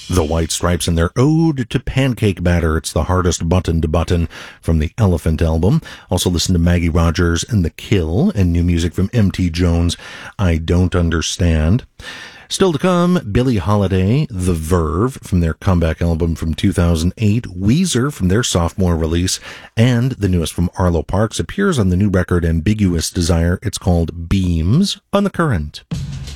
The White Stripes and their Ode to Pancake Batter. It's the hardest button to button from the Elephant album. Also listen to Maggie Rogers and The Kill, and new music from M.T. Jones, I Don't Understand. Still to come, Billie Holiday, The Verve from their comeback album from 2008, Weezer from their sophomore release, and the newest from Arlo Parks appears on the new record Ambiguous Desire. It's called Beams on The Current.